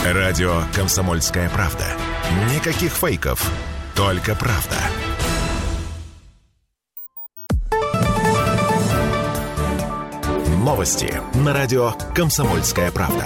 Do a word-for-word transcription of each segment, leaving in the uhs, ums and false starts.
Радио «Комсомольская правда». Никаких фейков, только правда. Новости на радио «Комсомольская правда».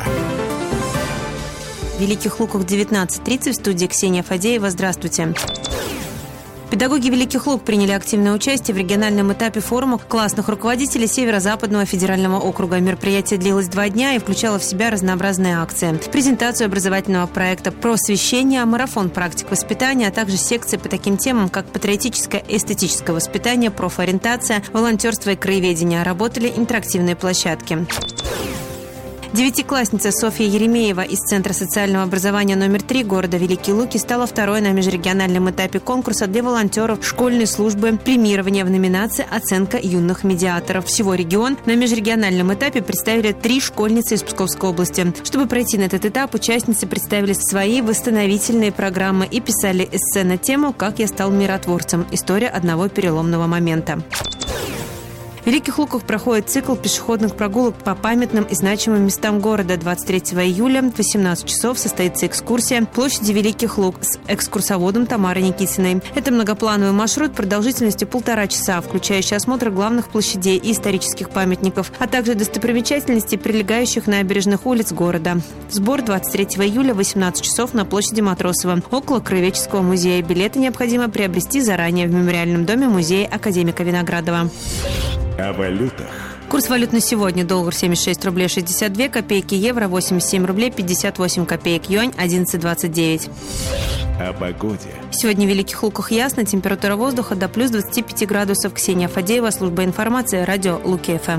В Великих Луках девятнадцать тридцать, в студии Ксения Фадеева. Здравствуйте. Педагоги Великих Луг приняли активное участие в региональном этапе форума классных руководителей Северо-Западного федерального округа. Мероприятие длилось два дня и включало в себя разнообразные акции. Презентацию образовательного проекта «Просвещение», марафон практик воспитания, а также секции по таким темам, как патриотическое и эстетическое воспитание, профориентация, волонтерство и краеведение. Работали интерактивные площадки. Девятиклассница Софья Еремеева из Центра социального образования номер три города Великие Луки стала второй на межрегиональном этапе конкурса для волонтеров школьной службы премирования в номинации «Оценка юных медиаторов». Всего регион на межрегиональном этапе представили три школьницы из Псковской области. Чтобы пройти на этот этап, участницы представили свои восстановительные программы и писали эссе на тему «Как я стал миротворцем. История одного переломного момента». В Великих Луках проходит цикл пешеходных прогулок по памятным и значимым местам города. двадцать третьего июля в восемнадцать часов состоится экскурсия площади Великих Луг с экскурсоводом Тамарой Никитиной. Это многоплановый маршрут продолжительностью полтора часа, включающий осмотр главных площадей и исторических памятников, а также достопримечательностей, прилегающих набережных улиц города. Сбор двадцать третьего июля в восемнадцать часов на площади Матросова, около Краеведческого музея. Билеты необходимо приобрести заранее в мемориальном доме музея академика Виноградова. О валютах. Курс валют на сегодня: доллар семьдесят шесть рублей шестьдесят две копейки, евро восемьдесят семь рублей пятьдесят восемь копеек, юань одиннадцать двадцать девять. О погоде. Сегодня в Великих Луках ясно, температура воздуха до плюс двадцати пяти градусов. Ксения Фадеева, служба информации, радио Луки-ФМ.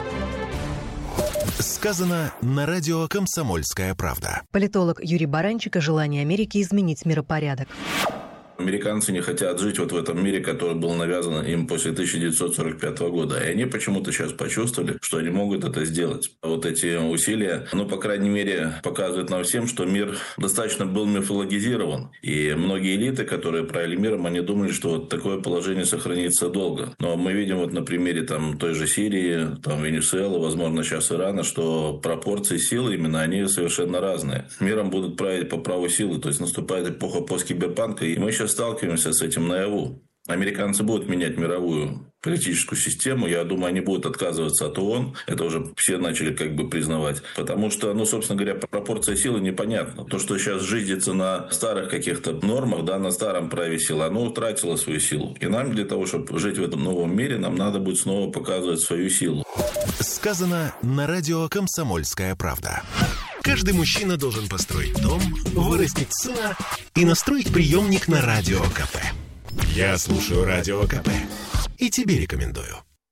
Сказано на радио «Комсомольская правда». Политолог Юрий Баранчик о желании Америки изменить миропорядок. Американцы не хотят жить вот в этом мире, который был навязан им после тысяча девятьсот сорок пятого года. И они почему-то сейчас почувствовали, что они могут это сделать. Вот эти усилия, ну, по крайней мере, показывают нам всем, что мир достаточно был мифологизирован. И многие элиты, которые правили миром, они думали, что вот такое положение сохранится долго. Но мы видим вот на примере там, той же Сирии, там, Венесуэлы, возможно, сейчас Ирана, что пропорции силы именно, они совершенно разные. Миром будут править по праву силы. То есть наступает эпоха посткиберпанка, и мы сейчас сталкиваемся с этим наяву. Американцы будут менять мировую политическую систему. Я думаю, они будут отказываться от ООН. Это уже все начали как бы признавать. Потому что, ну, собственно говоря, пропорция силы непонятна. То, что сейчас жизнится на старых каких-то нормах, да, на старом праве силы, оно утратило свою силу. И нам для того, чтобы жить в этом новом мире, нам надо будет снова показывать свою силу. Сказано на радио «Комсомольская правда». Каждый мужчина должен построить дом, вырастить сына и настроить приемник на Радио КП. Я слушаю Радио КП и тебе рекомендую.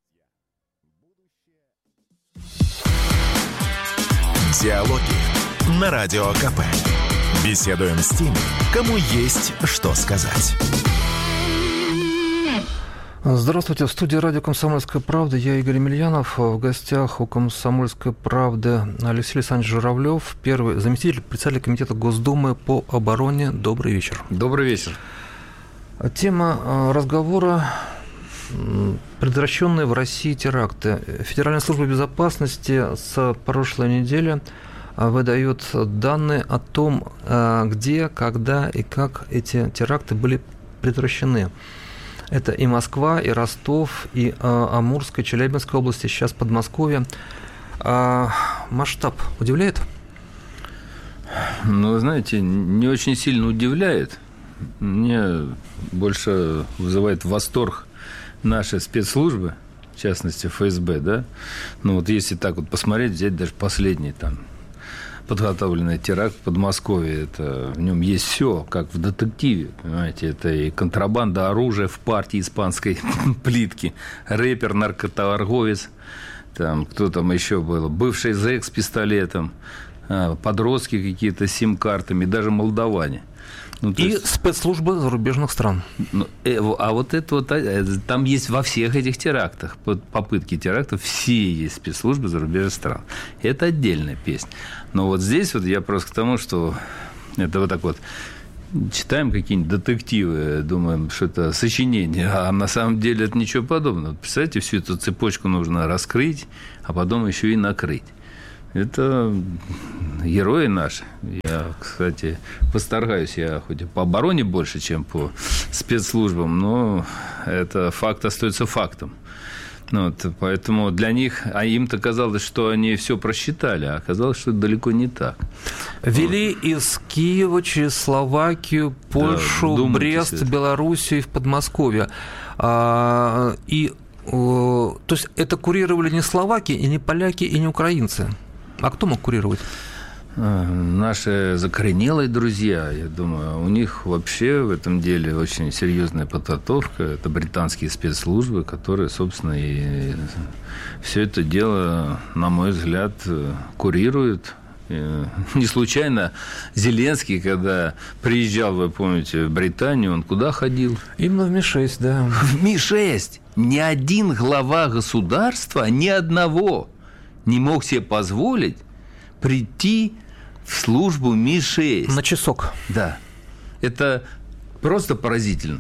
Диалоги на Радио КП. Беседуем с теми, кому есть что сказать. Здравствуйте, в студии радио «Комсомольская правда». Я Игорь Емельянов. В гостях у «Комсомольской правды» Алексей Александрович Журавлев, первый заместитель председателя комитета Госдумы по обороне. Добрый вечер. Добрый вечер. Тема разговора – предотвращенные в России теракты. Федеральная служба безопасности с прошлой недели выдает данные о том, где, когда и как эти теракты были предотвращены. Это и Москва, и Ростов, и а, Амурская, Челябинская области, сейчас Подмосковье. А, масштаб удивляет? Ну, вы знаете, не очень сильно удивляет. Мне больше вызывает восторг наши спецслужбы, в частности, эф эс бэ, да? Ну, вот если так вот посмотреть, взять даже последний там подготовленный теракт в Подмосковье, это, в нем есть все, как в детективе, понимаете, это и контрабанда оружия в партии испанской плитки, рэпер, наркоторговец, там, кто там еще был, бывший зэк с пистолетом, подростки какие-то с сим-картами, даже молдаване. Ну, и есть... спецслужбы зарубежных стран. Ну, э, а вот это вот, там есть во всех этих терактах, попытки терактов, все есть спецслужбы зарубежных стран. Это отдельная песня. Но вот здесь вот я просто к тому, что это вот так вот читаем какие-нибудь детективы, думаем, что это сочинение, а на самом деле это ничего подобного. Представляете, всю эту цепочку нужно раскрыть, а потом еще и накрыть. Это герои наши. Я, кстати, восторгаюсь. Я хоть и по обороне больше, чем по спецслужбам, но это факт остается фактом. Вот, поэтому для них, а им-то казалось, что они все просчитали, а оказалось, что это далеко не так. Вели вот. Из Киева через Словакию, Польшу, да, Брест, это. Белоруссию и в Подмосковье. А, и, то есть это курировали не словаки, и не поляки, и не украинцы. А кто мог курировать? Наши закоренелые друзья, я думаю, у них вообще в этом деле очень серьезная подготовка. Это британские спецслужбы, которые, собственно, и все это дело, на мой взгляд, курируют. Не случайно Зеленский, когда приезжал, вы помните, в Британию, он куда ходил? Именно в Ми шесть, да. В Ми шесть. Ни один глава государства, ни одного не мог себе позволить прийти в службу Ми шесть. На часок. Да. Это просто поразительно.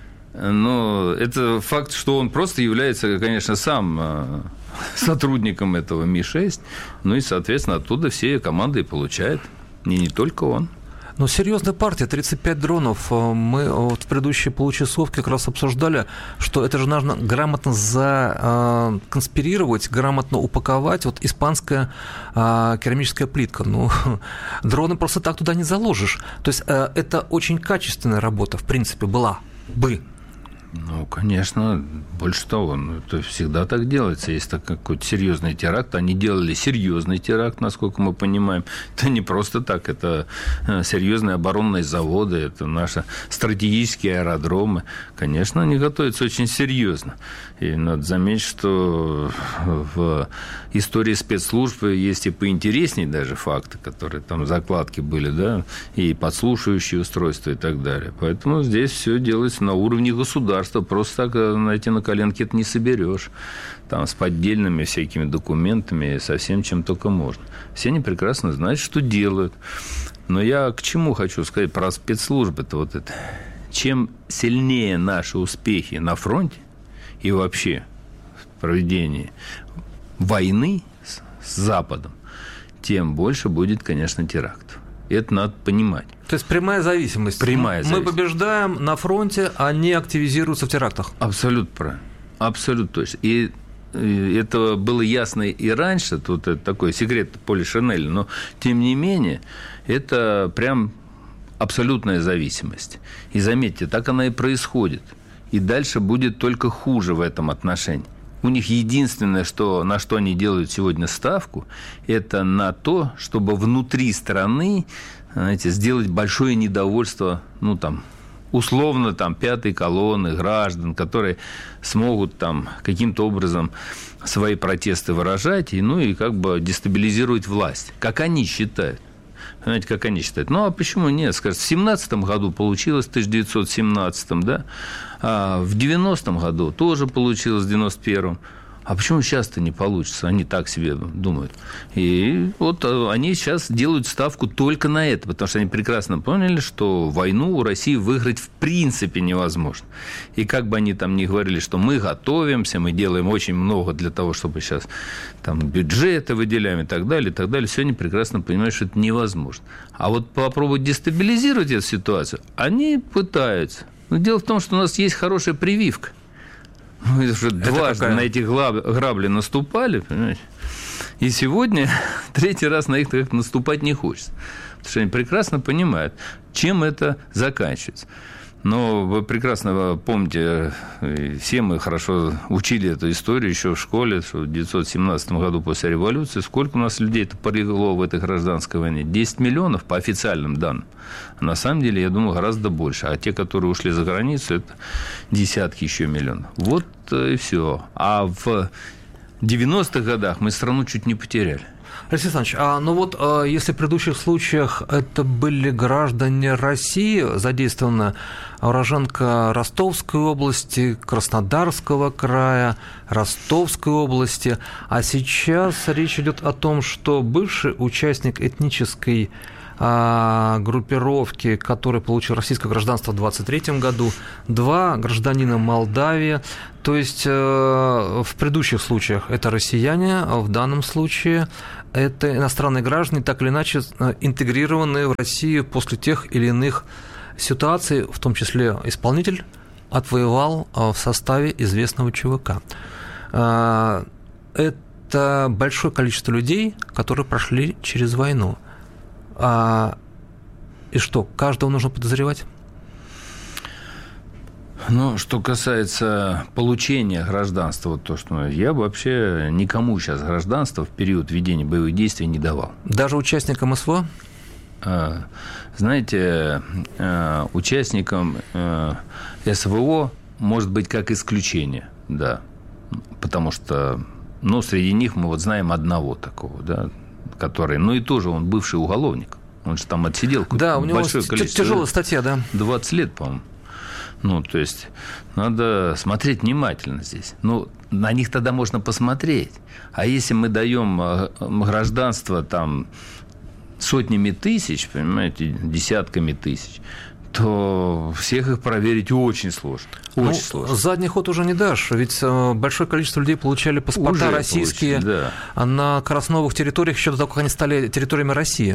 Но это факт, что он просто является, конечно, сам сотрудником этого Ми шесть. Ну и, соответственно, оттуда все команды и получают. И не только он. Но серьезная партия, тридцать пять дронов. Мы вот в предыдущей получасовке как раз обсуждали, что это же нужно грамотно законспирировать, грамотно упаковать. Вот испанская керамическая плитка. Ну, дроны просто так туда не заложишь. То есть это очень качественная работа, в принципе, была бы. Ну, конечно, больше того, это всегда так делается. Если какой-то серьезный теракт, они делали серьезный теракт, насколько мы понимаем. Это не просто так, это серьезные оборонные заводы, это наши стратегические аэродромы. Конечно, они готовятся очень серьезно. И надо заметить, что в истории спецслужб есть и поинтереснее даже факты, которые там закладки были, да, и подслушивающие устройства и так далее. Поэтому здесь все делается на уровне государства. Просто так, знаете, на коленке это не соберешь. Там с поддельными всякими документами, со всем, чем только можно. Все они прекрасно знают, что делают. Но я к чему хочу сказать про спецслужбы-то вот это. Чем сильнее наши успехи на фронте и вообще в проведении войны с, с Западом, тем больше будет, конечно, терактов. Это надо понимать. То есть прямая зависимость. Прямая Мы зависимость. побеждаем на фронте, а они активизируются в терактах. Абсолютно правильно. Абсолютно точно. И это было ясно и раньше, тут это такой секрет Поли Шинеля, но тем не менее это прям абсолютная зависимость. И заметьте, так она и происходит. И дальше будет только хуже в этом отношении. У них единственное, что, на что они делают сегодня ставку, это на то, чтобы внутри страны, знаете, сделать большое недовольство, ну, там, условно, там, пятой колонны граждан, которые смогут там каким-то образом свои протесты выражать, и, ну, и как бы дестабилизировать власть, как они считают. Понимаете, как они считают? Ну, а почему нет? Скажут, в семнадцатом году получилось, в тысяча девятьсот семнадцатом, да? А в девяностом году тоже получилось, в девяносто первом. А почему сейчас-то не получится? Они так себе думают. И вот они сейчас делают ставку только на это, потому что они прекрасно поняли, что войну у России выиграть в принципе невозможно. И как бы они там ни говорили, что мы готовимся, мы делаем очень много для того, чтобы сейчас там бюджеты выделяем и так далее, и так далее, все они прекрасно понимают, что это невозможно. А вот попробовать дестабилизировать эту ситуацию, они пытаются. Но дело в том, что у нас есть хорошая прививка. Мы уже дважды какая? на эти грабли наступали, понимаете? И сегодня третий раз на них как-то наступать не хочется. Потому что они прекрасно понимают, чем это заканчивается. Но вы прекрасно помните, все мы хорошо учили эту историю еще в школе, что в тысяча девятьсот семнадцатом году после революции, сколько у нас людей-то полегло в этой гражданской войне? десять миллионов по официальным данным. А на самом деле, я думаю, гораздо больше. А те, которые ушли за границу, это десятки еще миллионов. Вот и все. А в девяностых годах мы страну чуть не потеряли. Алексей Александрович, а, ну вот а, если в предыдущих случаях это были граждане России, задействована уроженка Ростовской области, Краснодарского края, Ростовской области, а сейчас речь идет о том, что бывший участник этнической группировки, который получил российское гражданство в двадцать третьем году, два гражданина Молдавии. То есть в предыдущих случаях это россияне, а в данном случае это иностранные граждане, так или иначе интегрированные в Россию после тех или иных ситуаций, в том числе исполнитель отвоевал в составе известного ЧВК. Это большое количество людей, которые прошли через войну. И что, каждого нужно подозревать? Ну, что касается получения гражданства, вот то, что я бы вообще никому сейчас гражданство в период ведения боевых действий не давал. Даже участникам СВО? Знаете, участникам СВО может быть как исключение, да, потому что, ну, среди них мы вот знаем одного такого, да, который, ну, и тоже он бывший уголовник, он же там отсидел да, у него большое количество, тяжелая статья, да, двадцать лет, по-моему. Ну, то есть, надо смотреть внимательно здесь. Ну, на них тогда можно посмотреть. А если мы даем гражданство там сотнями тысяч, понимаете, десятками тысяч, то всех их проверить очень сложно. Очень ну, сложно. Задний ход уже не дашь, ведь большое количество людей получали паспорта уже российские получили, да. на как раз новых территориях еще до того, как они стали территориями России.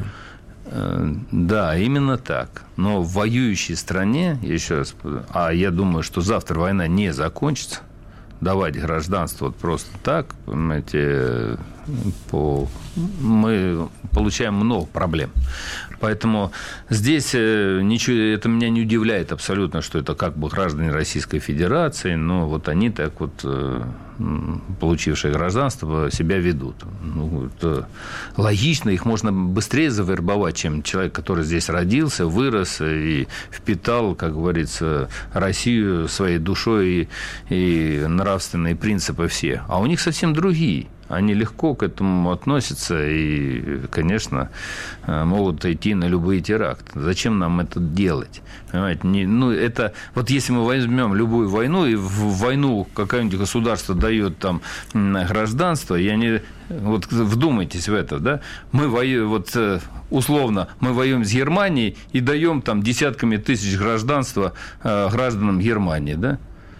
Да, именно так. Но в воюющей стране, еще раз, а я думаю, что завтра война не закончится, давать гражданство вот просто так, понимаете, по... мы получаем много проблем. Поэтому здесь ничего, это меня не удивляет абсолютно, что это как бы граждане Российской Федерации, но вот они так вот, получившие гражданство, себя ведут. Ну, это логично, их можно быстрее завербовать, чем человек, который здесь родился, вырос и впитал, как говорится, Россию своей душой и, и нравственные принципы все. А у них совсем другие. Они легко к этому относятся и, конечно, могут идти на любые теракты. Зачем нам это делать? Понимаете? Не, ну, это, вот если мы возьмем любую войну, и в войну какое-нибудь государство дает там гражданство, я не... Вот вдумайтесь в это, да? Мы воюем, вот условно, мы воюем с Германией и даем там десятками тысяч гражданства гражданам Германии, да?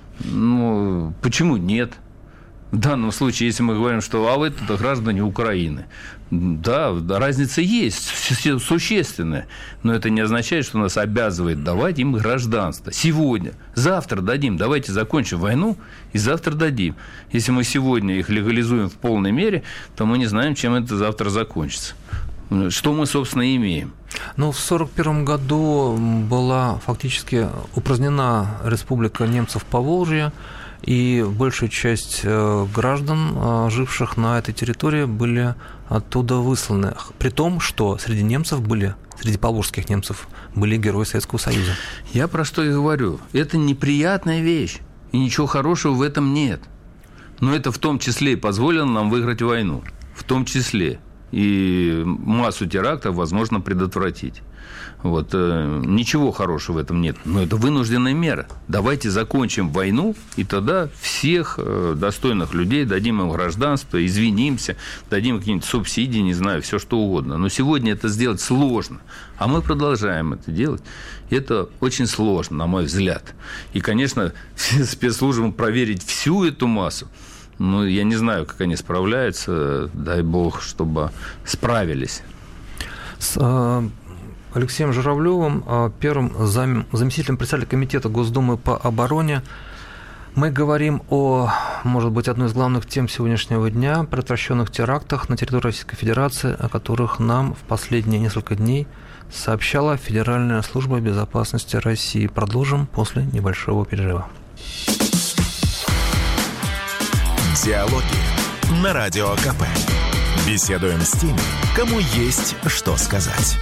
Ну, почему нет? В данном случае, если мы говорим, что а вы это граждане Украины, да, разница есть, существенная, но это не означает, что нас обязывает давать им гражданство. Сегодня, завтра дадим, давайте закончим войну и завтра дадим. Если мы сегодня их легализуем в полной мере, то мы не знаем, чем это завтра закончится. Что мы, собственно, имеем? Ну, в сорок первом году была фактически упразднена Республика немцев Поволжья, и большая часть граждан, живших на этой территории, были оттуда высланы. При том, что среди немцев были, среди поволжских немцев, были герои Советского Союза. Я про что и говорю. Это неприятная вещь, и ничего хорошего в этом нет. Но это в том числе и позволило нам выиграть войну. В том числе. И массу терактов возможно предотвратить. Вот. Ничего хорошего в этом нет. Но это вынужденная мера. Давайте закончим войну, и тогда всех достойных людей дадим им гражданство, извинимся, дадим какие-нибудь субсидии, не знаю, все что угодно. Но сегодня это сделать сложно. А мы продолжаем это делать. И это очень сложно, на мой взгляд. И, конечно, спецслужбам проверить всю эту массу, ну, я не знаю, как они справляются. Дай бог, чтобы справились. С э, Алексеем Журавлевым, первым зам, заместителем председателя комитета Госдумы по обороне, мы говорим о, может быть, одной из главных тем сегодняшнего дня, предотвращенных терактах на территории Российской Федерации, о которых нам в последние несколько дней сообщала Федеральная служба безопасности России. Продолжим после небольшого перерыва. Диалоги на Радио КП. Беседуем с теми, кому есть что сказать.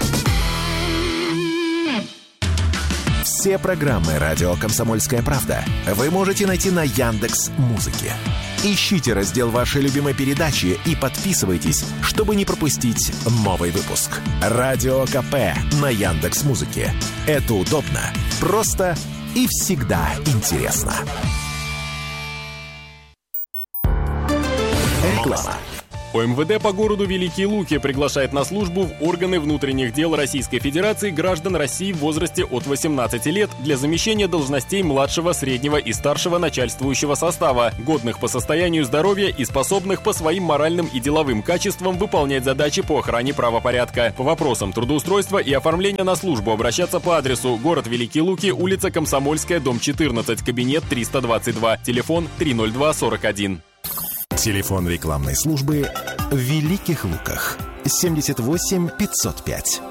Все программы «Радио Комсомольская правда» вы можете найти на Яндекс.Музыке. Ищите раздел вашей любимой передачи и подписывайтесь, чтобы не пропустить новый выпуск. «Радио КП» на Яндекс.Музыке. Это удобно, просто и всегда интересно. Реклама. ОМВД по городу Великие Луки приглашает на службу в органы внутренних дел Российской Федерации граждан России в возрасте от восемнадцати лет для замещения должностей младшего, среднего и старшего начальствующего состава, годных по состоянию здоровья и способных по своим моральным и деловым качествам выполнять задачи по охране правопорядка. По вопросам трудоустройства и оформления на службу обращаться по адресу город Великие Луки, улица Комсомольская, дом четырнадцать, кабинет триста двадцать два, телефон триста два сорок один. Телефон рекламной службы в Великих Луках семьдесят восемь пятьсот пять.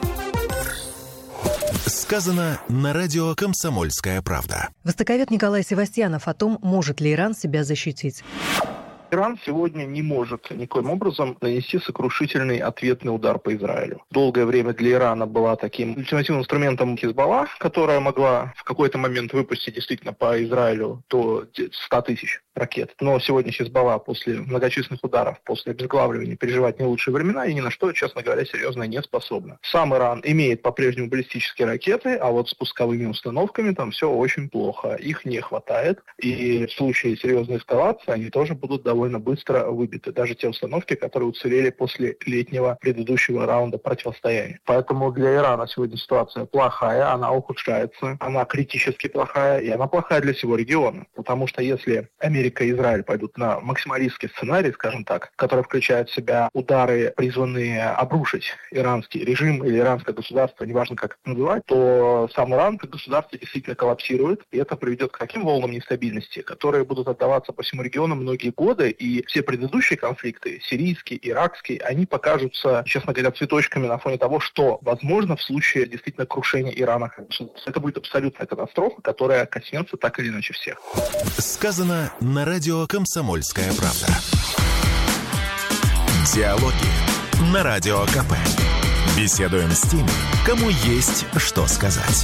Сказано на радио «Комсомольская правда». Востоковед Николай Севастьянов о том, может ли Иран себя защитить. Иран сегодня не может никоим образом нанести сокрушительный ответный удар по Израилю. Долгое время для Ирана была таким ультимативным инструментом Хизбалла, которая могла в какой-то момент выпустить действительно по Израилю до ста тысяч ракет. Но сегодня Хизбалла после многочисленных ударов, после обезглавливания переживает не лучшие времена и ни на что, честно говоря, серьезно не способна. Сам Иран имеет по-прежнему баллистические ракеты, а вот с пусковыми установками там все очень плохо. Их не хватает, и в случае серьезной эскалации они тоже будут довольно довольно быстро выбиты. Даже те установки, которые уцелели после летнего предыдущего раунда противостояния. Поэтому для Ирана сегодня ситуация плохая, она ухудшается, она критически плохая, и она плохая для всего региона. Потому что если Америка и Израиль пойдут на максималистский сценарий, скажем так, который включает в себя удары, призванные обрушить иранский режим или иранское государство, неважно как это называть, то сам Иран как государство действительно коллапсирует, и это приведет к таким волнам нестабильности, которые будут отдаваться по всему региону многие годы. И все предыдущие конфликты, сирийский, иракский, они покажутся, честно говоря, цветочками на фоне того, что возможно в случае действительно крушения Ирана как государства. Это будет абсолютная катастрофа, которая коснется так или иначе всех. Сказано на радио «Комсомольская правда». Диалоги на Радио КП. Беседуем с теми, кому есть что сказать.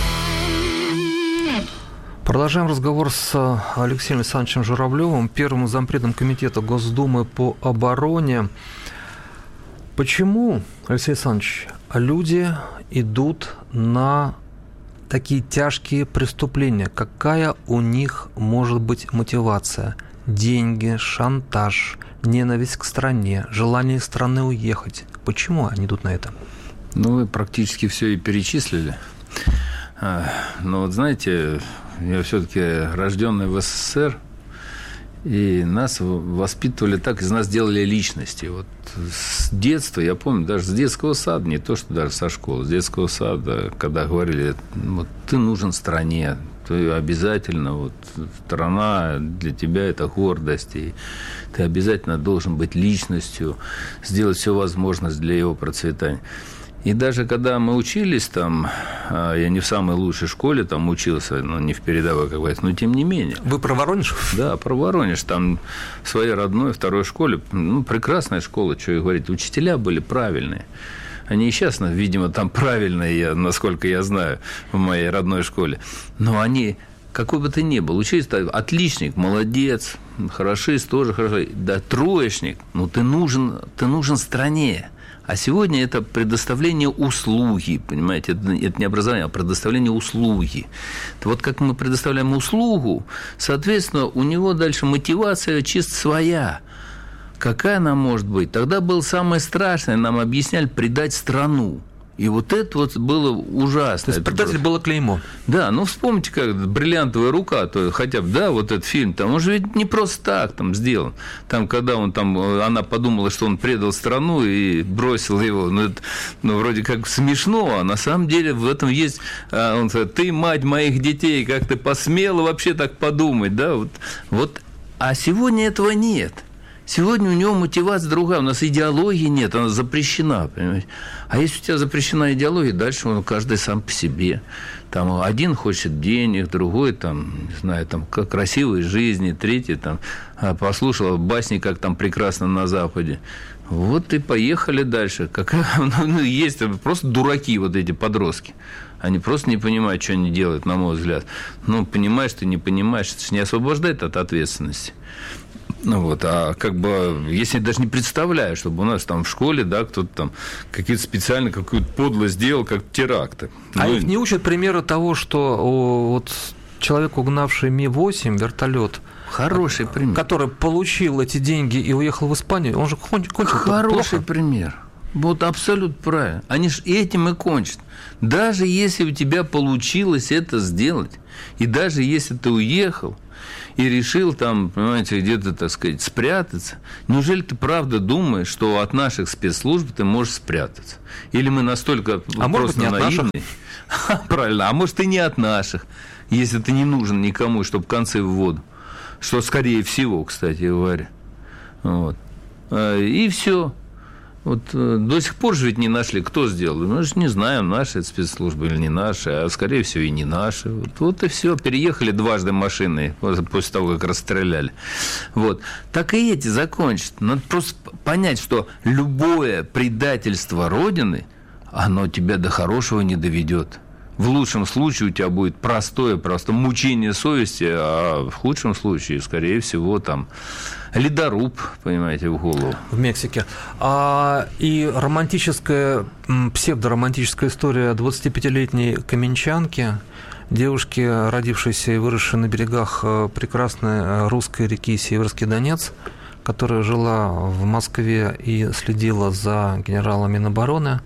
Продолжаем разговор с Алексеем Александровичем Журавлевым, первым зампредом Комитета Госдумы по обороне. Почему, Алексей Александрович, люди идут на такие тяжкие преступления? Какая у них может быть мотивация? Деньги, шантаж, ненависть к стране, желание из страны уехать. Почему они идут на это? Ну, вы практически все и перечислили. Но вот знаете, я все-таки рожденный в СССР, и нас воспитывали так, из нас делали личности. Вот с детства, я помню, даже с детского сада, не то, что даже со школы, с детского сада, когда говорили, вот ты нужен стране, ты обязательно, вот страна для тебя это гордость, и ты обязательно должен быть личностью, сделать все возможное для его процветания. И даже когда мы учились там, я не в самой лучшей школе там учился, но не в передовой какой-то, но тем не менее. Вы про Воронеж? Да, про Воронеж. Там в своей родной второй школе, ну, прекрасная школа, что и говорить. Учителя были правильные. Они и сейчас, видимо, там правильные, я, насколько я знаю, в моей родной школе. Но они, какой бы ты ни был, учитель, отличник, молодец, хорошист, тоже хорошо. Да, троечник, ну, ты нужен, ты нужен стране. А сегодня это предоставление услуги, понимаете, это, это не образование, а предоставление услуги. Вот как мы предоставляем услугу, соответственно, у него дальше мотивация чисто своя. Какая она может быть? Тогда было самое страшное, нам объясняли, предать страну. И вот это вот было ужасно. То есть предатель было клеймо. Да, ну вспомните, как «Бриллиантовая рука», то хотя бы, да, вот этот фильм, там, он же ведь не просто так там сделан. Там, когда он там, она подумала, что он предал страну и бросил его, ну, это, ну вроде как смешно, а на самом деле в этом есть, он говорит, ты мать моих детей, как ты посмела вообще так подумать, да, вот, вот. А сегодня этого нет. Сегодня у него мотивация другая, у нас идеологии нет, она запрещена, понимаете. А если у тебя запрещена идеология, дальше он каждый сам по себе. Там один хочет денег, другой там, не знаю, там красивой жизни, третий там послушал басни, как там прекрасно на Западе. Вот и поехали дальше. Какая, ну, есть просто дураки вот эти подростки. Они просто не понимают, что они делают, на мой взгляд. Ну, понимаешь ты, не понимаешь, это же не освобождает от ответственности. Ну вот, а как бы, если даже не представляю, чтобы у нас там в школе, да, кто-то там какие-то специально какую-то подлость сделал, как теракты. А ну, их не учат примеры того, что вот человек, угнавший Ми восемь, вертолет, Хороший пример. Который получил эти деньги и уехал в Испанию, он же кончил. Хороший пример. Вот абсолютно правильно. Они же этим и кончат. Даже если у тебя получилось это сделать, и даже если ты уехал и решил там, понимаете, где-то, так сказать, спрятаться, неужели ты правда думаешь, что от наших спецслужб ты можешь спрятаться? Или мы настолько а просто наивны? Правильно, а может и не от наших, если ты не нужен никому, чтобы концы в воду. Что скорее всего, кстати говоря. Вот. И все. Вот до сих пор же ведь не нашли, кто сделал. Мы же не знаем, наши это спецслужбы или не наши, а скорее всего и не наши. Вот, вот и все. Переехали дважды машиной после того, как расстреляли. Вот. Так и эти закончат. Надо просто понять, что любое предательство Родины, оно тебя до хорошего не доведет. В лучшем случае у тебя будет простое просто мучение совести, а в худшем случае, скорее всего, там ледоруб, понимаете, в голову. В Мексике. А, и романтическая, псевдоромантическая история двадцатипятилетней каменчанки, девушки, родившейся и выросшей на берегах прекрасной русской реки Северский Донец, которая жила в Москве и следила за генералом Минобороны.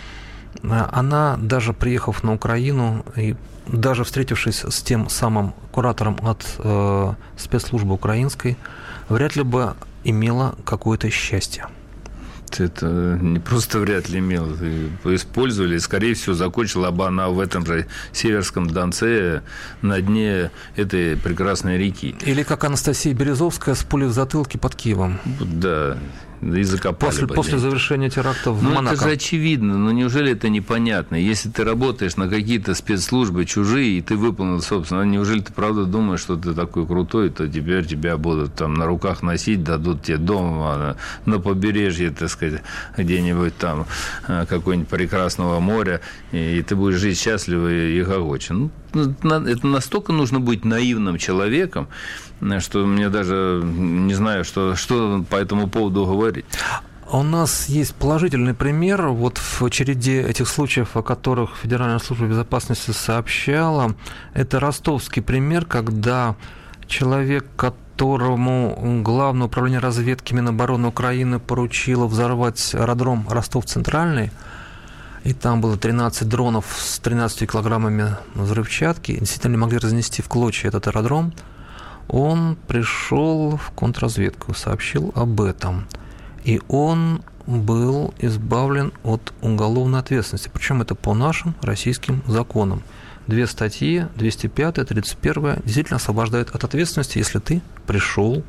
Она, даже приехав на Украину и даже встретившись с тем самым куратором от э, спецслужбы украинской, вряд ли бы имела какое-то счастье. Это не просто вряд ли имела, использовали, и, скорее всего, закончила бы она в этом же Северском Донце на дне этой прекрасной реки. Или как Анастасия Березовская с пулей в затылке под Киевом. Да, и закопали после, бы. После завершения теракта в ну, Монако. Это же очевидно, но неужели это непонятно? Если ты работаешь на какие-то спецслужбы чужие, и ты выполнил, собственно, неужели ты правда думаешь, что ты такой крутой, то теперь тебя будут там на руках носить, дадут тебе дом на, на побережье, так сказать, где-нибудь там какого-нибудь прекрасного моря, и ты будешь жить счастливо и гогочен. Ну, это настолько нужно быть наивным человеком, что мне даже не знаю, что, что по этому поводу говорить. У нас есть положительный пример. Вот в череде этих случаев, о которых Федеральная служба безопасности сообщала, это ростовский пример, когда человек, которому Главное управление разведки Минобороны Украины поручило взорвать аэродром Ростов-Центральный, и там было тринадцать дронов с тринадцатью килограммами взрывчатки, действительно могли разнести в клочья этот аэродром, он пришел в контрразведку, сообщил об этом. И он был избавлен от уголовной ответственности. Причем это по нашим российским законам. Две статьи, двести пятая, тридцать первая, действительно освобождают от ответственности, если ты пришел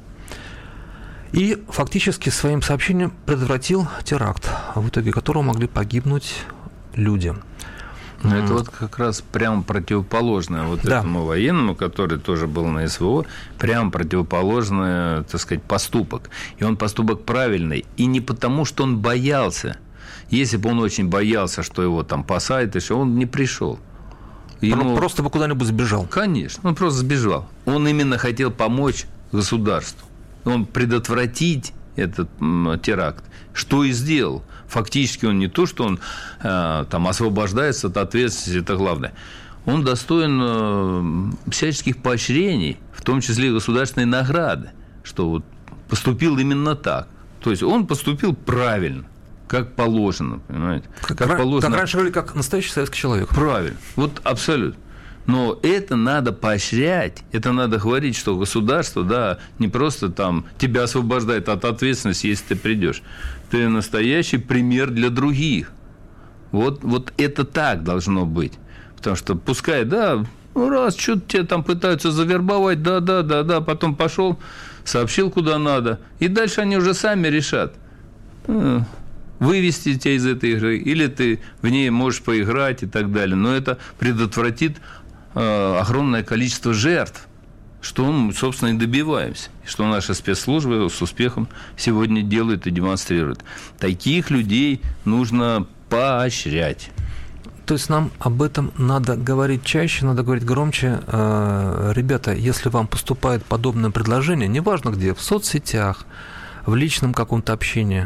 и фактически своим сообщением предотвратил теракт, в итоге которого могли погибнуть люди. Но это вот как раз прямо противоположное вот да. этому военному, который тоже был на СВО, прямо противоположный, так сказать, поступок. И он поступок правильный. И не потому, что он боялся. Если бы он очень боялся, что его там посадят, и что он не пришел. Ему... Просто бы куда-нибудь сбежал. Конечно, он просто сбежал. Он именно хотел помочь государству. Он предотвратить этот м, теракт. Что и сделал. Фактически он не то, что он э, там освобождается от ответственности, это главное. Он достоин э, всяческих поощрений, в том числе и государственной награды, что вот поступил именно так. То есть он поступил правильно, как положено, понимаете? Как, как, положено. Как раньше говорили, как настоящий советский человек. Правильно, вот абсолютно. Но это надо поощрять, это надо говорить, что государство, да, не просто там тебя освобождает от ответственности, если ты придешь. Ты настоящий пример для других. Вот, вот это так должно быть. Потому что пускай, да, ну раз что-то тебя там пытаются завербовать, да, да, да, да, потом пошел, сообщил, куда надо, и дальше они уже сами решат, вывести тебя из этой игры, или ты в ней можешь поиграть и так далее. Но это предотвратит огромное количество жертв, что мы, собственно, и добиваемся, что наши спецслужбы с успехом сегодня делают и демонстрируют. Таких людей нужно поощрять. То есть нам об этом надо говорить чаще, надо говорить громче. Ребята, если вам поступает подобное предложение, неважно где, в соцсетях, в личном каком-то общении,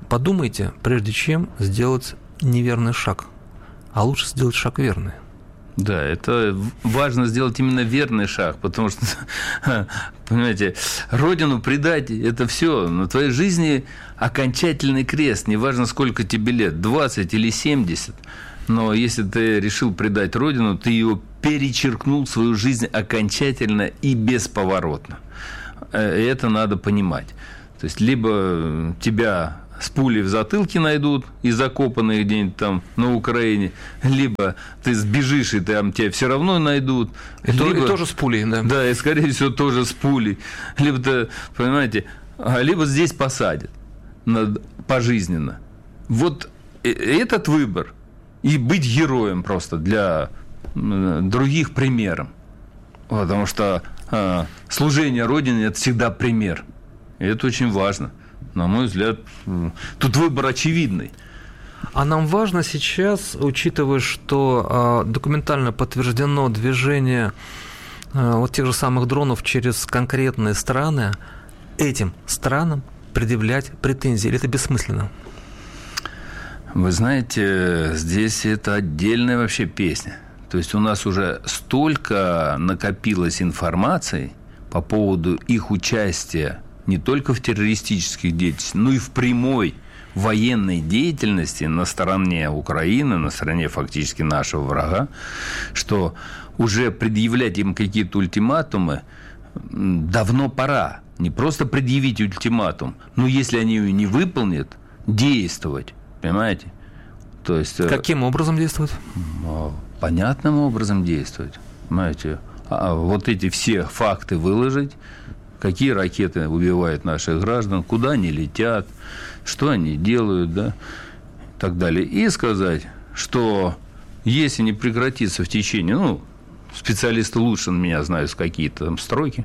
подумайте, прежде чем сделать неверный шаг, а лучше сделать шаг верный. Да, это важно сделать именно верный шаг, потому что, понимаете, родину предать – это все. На твоей жизни окончательный крест, неважно, сколько тебе лет, двадцать или семьдесят. Но если ты решил предать родину, ты ее перечеркнул, свою жизнь окончательно и бесповоротно. Это надо понимать. То есть, либо тебя с пулей в затылке найдут и закопанные где-нибудь там на Украине, либо ты сбежишь, и там тебя все равно найдут. И, либо, и тоже с пулей, да. Да, и, скорее всего, тоже с пулей. Либо, ты, понимаете, либо здесь посадят пожизненно. Вот этот выбор. И быть героем просто для других примером. Потому что э, служение Родине – это всегда пример. И это очень важно. На мой взгляд, тут выбор очевидный. А нам важно сейчас, учитывая, что э, документально подтверждено движение э, вот тех же самых дронов через конкретные страны, этим странам предъявлять претензии? Или это бессмысленно? Вы знаете, здесь это отдельная вообще песня. То есть у нас уже столько накопилось информации по поводу их участия не только в террористических деятельностях, но и в прямой военной деятельности на стороне Украины, на стороне фактически нашего врага, что уже предъявлять им какие-то ультиматумы давно пора. Не просто предъявить ультиматум, но если они ее не выполнят, действовать. Понимаете? То есть, каким образом действовать? Понятным образом действовать. Понимаете? А вот эти все факты выложить, какие ракеты убивают наших граждан, куда они летят, что они делают, да, и так далее. И сказать, что если не прекратится в течение, ну, специалисты лучше меня знают какие-то там строки,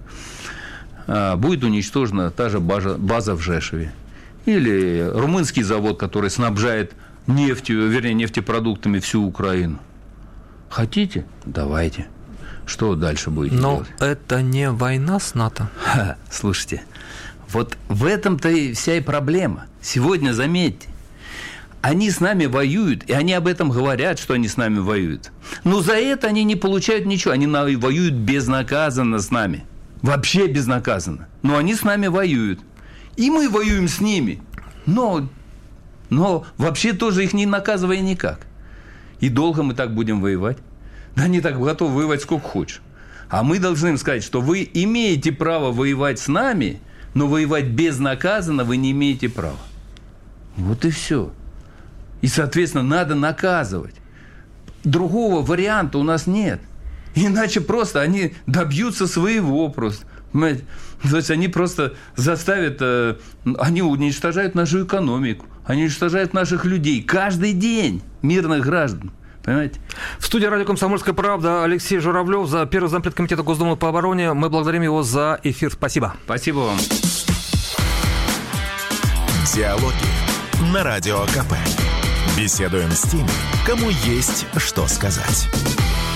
будет уничтожена та же база, база в Жешеве. Или румынский завод, который снабжает нефтью, вернее, нефтепродуктами всю Украину. Хотите? Давайте. Что дальше будете Но делать? Но это не война с НАТО. Ха, слушайте, вот в этом-то и вся и проблема. Сегодня, заметьте, они с нами воюют, и они об этом говорят, что они с нами воюют. Но за это они не получают ничего. Они воюют безнаказанно с нами. Вообще безнаказанно. Но они с нами воюют. И мы воюем с ними, но, но вообще тоже их не наказывая никак. И долго мы так будем воевать. Да они так готовы воевать сколько хочешь. А мы должны им сказать, что вы имеете право воевать с нами, но воевать безнаказанно вы не имеете права. Вот и все. И, соответственно, надо наказывать. Другого варианта у нас нет. Иначе просто они добьются своего просто. Понимаете? То есть они просто заставят, они уничтожают нашу экономику, они уничтожают наших людей каждый день, мирных граждан. Понимаете? В студии радио «Комсомольская правда» Алексей Журавлев, за первый зампред комитета Госдумы по обороне. Мы благодарим его за эфир. Спасибо. Спасибо вам. Диалоги на Радио КП. Беседуем с теми, кому есть что сказать.